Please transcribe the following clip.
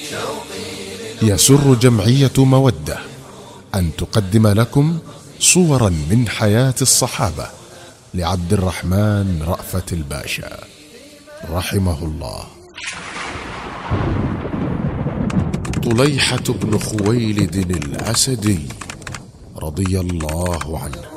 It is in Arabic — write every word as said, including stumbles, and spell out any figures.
يسر جمعية مودة أن تقدم لكم صورا من حياة الصحابة لعبد الرحمن رأفت الباشا رحمه الله. طليحة بن خويلد الأسدي رضي الله عنه